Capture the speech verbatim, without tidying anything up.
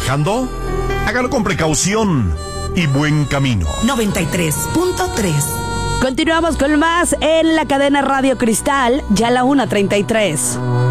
manejando? Hágalo con precaución y buen camino. noventa y tres punto tres. Continuamos con más en la cadena Radio Cristal, ya la una treinta y tres.